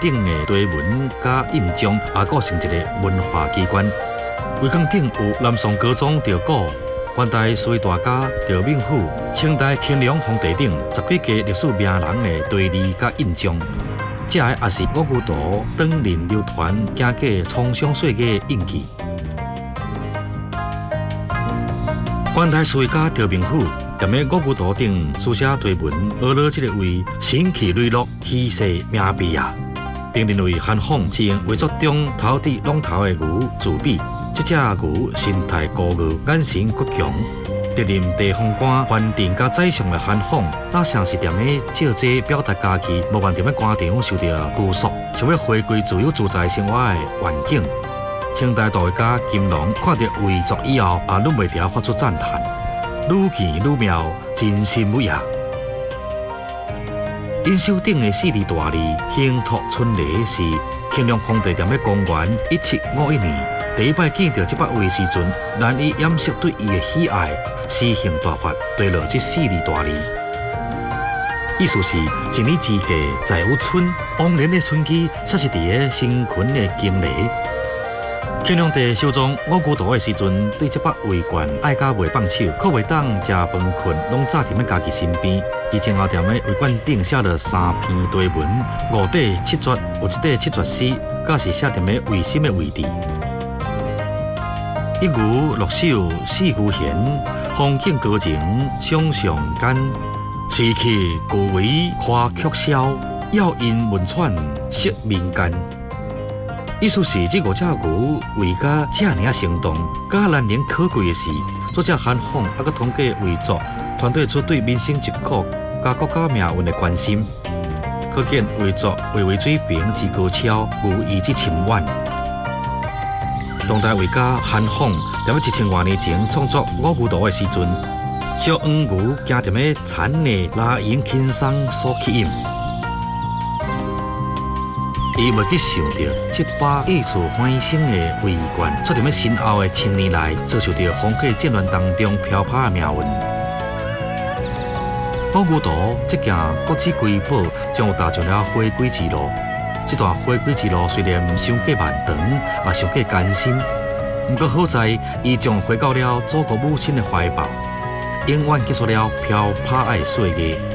顶的碑文甲印章，也构成一个文化机关。围岗顶有南宋高宗赵古、元代隋大家赵孟頫、清代乾隆皇帝等10几家历史名人的题字甲印章。这个也是五牛图当年流传行过从上岁月的印记。元代隋家赵孟頫踮咧五牛图顶书写题文，学了这个为神气磊落、气势名碑啊，并认为韩凤是用画作中头伫龙头的牛自比。这只牛身态高傲，眼神倔强。历任地方官、藩镇甲宰相的韩凤，那像是踮咧借机表达家己无愿踮咧官场受到拘束，想要回归自由自在生活的愿景。清代大画家金龙看到画作以后，也忍袂住发出赞叹：愈见愈妙，真心不雅。印手顶的4字大字“兴托春雷”是乾隆皇帝踮咧公元1751年。第一摆见到这幅画的时阵，难以掩饰对伊的喜爱，诗兴大发，对落这4字大字。意思是一年之计在于春，往年的春季却是伫个新群的经历。乾隆帝收藏五牛图的时阵，对这幅画卷爱甲袂放手，可袂当食饭困，拢早踮咧家己身边。伊前后踮咧画卷顶写了3篇题文，5底7绝，有一底7绝诗，甲是写踮咧卫心的位置。一牛六手四牛弦，风景高情想上间。士气故为夸曲箫，要因文喘识民间。意思是这5只牛为甲这尔生动，甲难能可贵的是，作者韩凤还佮通过画作，传递出对民生疾苦甲国家命运的关心。可见画作画为水平之高超，有意之深远。当代画家韩凤踮咧1000多年前创作五牛图的时阵，小黄牛行踮咧田内拉引轻松所吸引。伊袂去想到，这把意趣欢声的画卷，却踮咧身后的1000年来，遭受到风气战乱当中飘泊的命运。五牛图这件国之瑰宝，将有踏上了回归之路。这段回归之路虽然伤过漫长，也伤过艰辛，不过好在伊将回到了祖国母亲的怀抱，永远结束了漂泊的岁月。